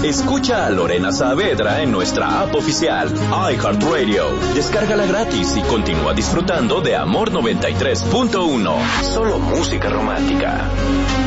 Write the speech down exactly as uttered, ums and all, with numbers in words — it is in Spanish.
Escucha a Lorena Saavedra en nuestra app oficial, iHeartRadio. Descárgala gratis y continúa disfrutando de Amor noventa y tres punto uno. Solo música romántica.